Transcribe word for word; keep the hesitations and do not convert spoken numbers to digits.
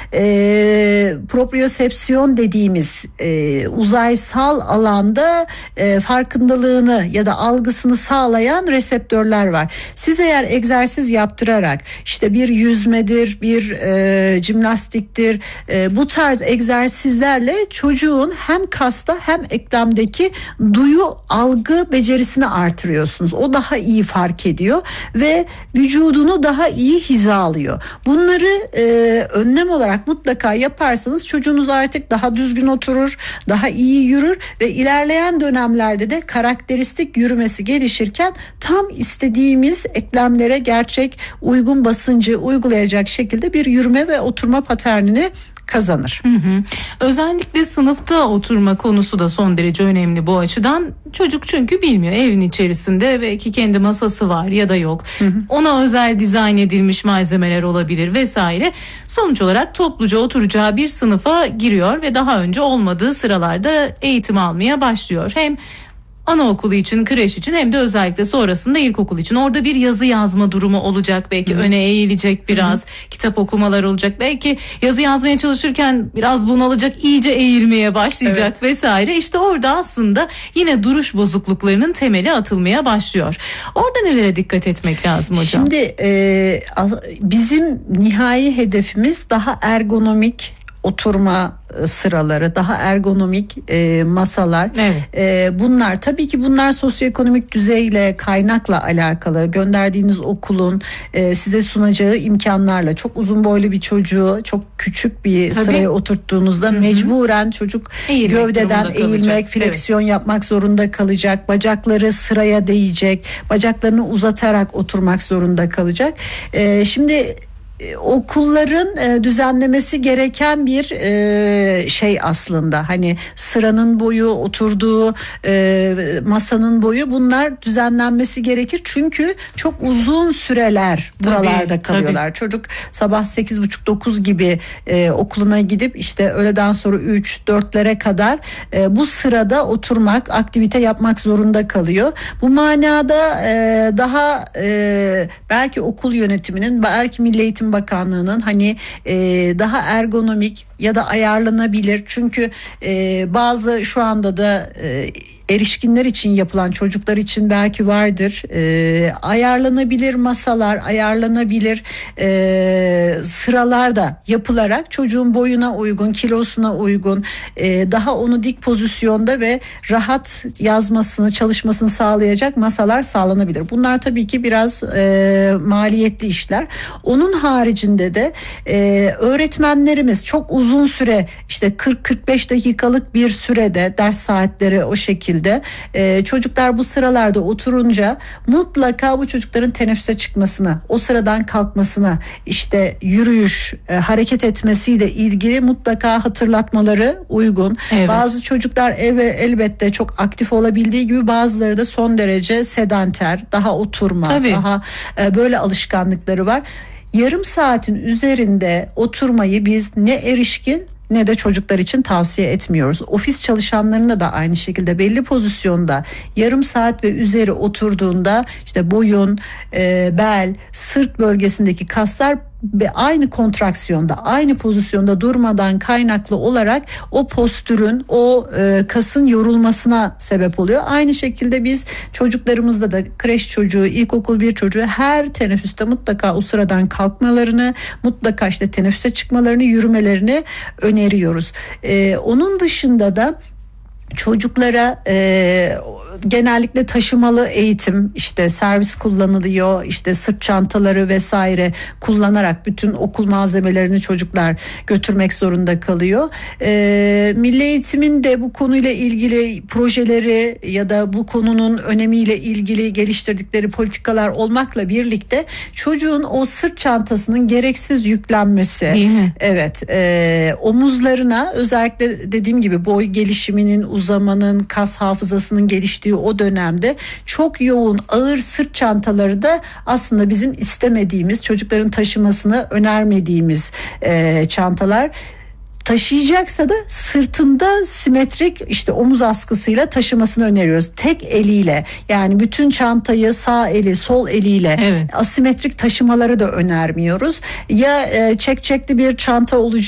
e, propriosepsiyon dediğimiz e, uzaysal alanda e, farkındalığını ya da algısını sağlayan reseptörler var. Siz eğer egzersiz yaptırarak işte bir yüzmedir, bir e, jimnastiktir, e, bu tarz egzersizlerle çocuğun hem kasta hem eklemdeki duyu algı becerisini artırıyorsunuz. O daha iyi fark ediyor ve vücudunu daha iyi hizalıyor. Bunları e, önlem olarak mutlaka yaparsanız çocuğunuz artık daha düzgün oturur, daha iyi yürür ve ilerleyen dönemlerde de karakteristik yürümesi gelişirken tam istediğimiz eklemlere gerçek uygun basıncı uygulayacak şekilde bir yürüme ve oturma paternini kazanır. Hı hı. Özellikle sınıfta oturma konusu da son derece önemli bu açıdan. Çocuk çünkü bilmiyor, evin içerisinde belki kendi masası var ya da yok. Hı hı. Ona özel dizayn edilmiş malzemeler olabilir vesaire. Sonuç olarak topluca oturacağı bir sınıfa giriyor ve daha önce olmadığı sıralarda eğitim almaya başlıyor. Hem anaokulu için, kreş için hem de özellikle sonrasında ilkokul için. Orada bir yazı yazma durumu olacak. Belki Hı. öne eğilecek biraz. Hı. Kitap okumalar olacak. Belki yazı yazmaya çalışırken biraz bunalacak, iyice eğilmeye başlayacak evet. vesaire. İşte orada aslında yine duruş bozukluklarının temeli atılmaya başlıyor. Orada nelere dikkat etmek lazım hocam? Şimdi e, bizim nihai hedefimiz daha ergonomik oturma sıraları, daha ergonomik e, masalar. Evet. E, bunlar tabii ki bunlar sosyoekonomik düzeyle, kaynakla alakalı. Gönderdiğiniz okulun e, size sunacağı imkanlarla. Çok uzun boylu bir çocuğu çok küçük bir tabii. sıraya oturttuğunuzda Hı-hı. mecburen çocuk eğilmek gövdeden eğilmek, kalacak. fleksiyon evet. yapmak zorunda kalacak. Bacakları sıraya değecek. Bacaklarını uzatarak oturmak zorunda kalacak. E, şimdi okulların e, düzenlemesi gereken bir e, şey aslında, hani sıranın boyu, oturduğu e, masanın boyu, bunlar düzenlenmesi gerekir çünkü çok uzun süreler buralarda tabii, kalıyorlar. Tabii. Çocuk sabah sekiz buçuk dokuz gibi e, okuluna gidip işte öğleden sonra üç dörtlere kadar e, bu sırada oturmak, aktivite yapmak zorunda kalıyor. Bu manada e, daha e, belki okul yönetiminin, belki Milli Eğitim Bakanlığı'nın hani e, daha ergonomik ya da ayarlanabilir, çünkü e, bazı şu anda da e, erişkinler için yapılan, çocuklar için belki vardır, e, ayarlanabilir masalar, ayarlanabilir e, sıralar da yapılarak çocuğun boyuna uygun, kilosuna uygun, e, daha onu dik pozisyonda ve rahat yazmasını, çalışmasını sağlayacak masalar sağlanabilir. Bunlar tabii ki biraz e, maliyetli işler. Onun haricinde de e, öğretmenlerimiz çok uzun süre, işte kırk kırk beş dakikalık bir sürede ders saatleri o şekilde Ee, çocuklar bu sıralarda oturunca mutlaka bu çocukların teneffüse çıkmasına, o sıradan kalkmasına, işte yürüyüş, e, hareket etmesiyle ilgili mutlaka hatırlatmaları uygun. Evet. Bazı çocuklar eve elbette çok aktif olabildiği gibi bazıları da son derece sedanter, daha oturma, Tabii. daha e, böyle alışkanlıkları var. Yarım saatin üzerinde oturmayı biz ne erişkin ne de çocuklar için tavsiye etmiyoruz. Ofis çalışanlarına da aynı şekilde belli pozisyonda yarım saat ve üzeri oturduğunda işte boyun, e, bel, sırt bölgesindeki kaslar ve aynı kontraksiyonda, aynı pozisyonda durmadan kaynaklı olarak o postürün, o e, kasın yorulmasına sebep oluyor. Aynı şekilde biz çocuklarımızda da, kreş çocuğu, ilkokul bir çocuğu her teneffüste mutlaka o sıradan kalkmalarını, mutlaka işte teneffüse çıkmalarını, yürümelerini öneriyoruz. E, onun dışında da çocuklara e, genellikle taşımalı eğitim, işte servis kullanılıyor, işte sırt çantaları vesaire kullanarak bütün okul malzemelerini çocuklar götürmek zorunda kalıyor. E, Milli Eğitim'in de bu konuyla ilgili projeleri ya da bu konunun önemiyle ilgili geliştirdikleri politikalar olmakla birlikte çocuğun o sırt çantasının gereksiz yüklenmesi, değil mi? Evet, e, omuzlarına, özellikle dediğim gibi boy gelişiminin, uzamanın, kas hafızasının geliştiği o dönemde çok yoğun ağır sırt çantaları da aslında bizim istemediğimiz, çocukların taşımasını önermediğimiz e, çantalar. Taşıyacaksa da sırtında simetrik işte omuz askısıyla taşımasını öneriyoruz. Tek eliyle, yani bütün çantayı sağ eli sol eliyle evet. asimetrik taşımaları da önermiyoruz. Ya e, çekçekli bir çanta olacak